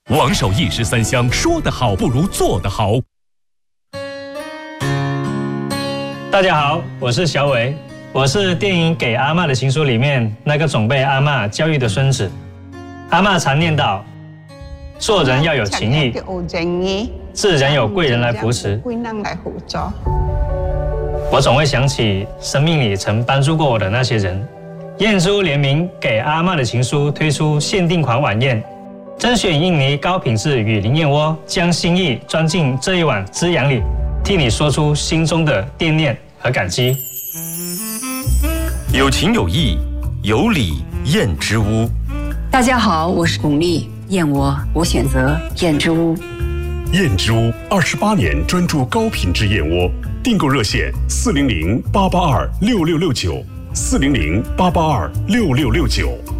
王守义13香，说得好不如做得好。 大家好，我是小伟，我是电影《给阿嬷的情书》里面那个总被阿嬷教育的孙子。阿嬷常念叨，做人要有情义，自然有贵人来扶持。我总会想起生命里曾帮助过我的那些人。燕珠联名《给阿嬷的情书》推出限定款晚宴，甄选印尼高品质雨林燕窝，将心意装进这一碗滋养里，替你说出心中的惦念和感激。 有情有义，有礼燕之屋。 大家好，我是巩俐，燕窝我选择燕之屋。 燕之屋28年专注高品质燕窝，订购热线400-882-6669，400-882-6669。